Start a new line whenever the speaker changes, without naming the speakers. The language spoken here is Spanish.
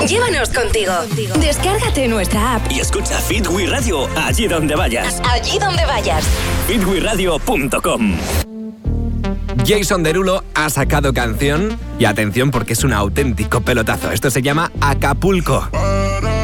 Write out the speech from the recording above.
Llévanos contigo. Descárgate nuestra app
y escucha Fit We Radio allí donde vayas.
Allí donde vayas.
fitweradio.com.
Jason Derulo ha sacado canción y atención porque es un auténtico pelotazo. Esto se llama Acapulco.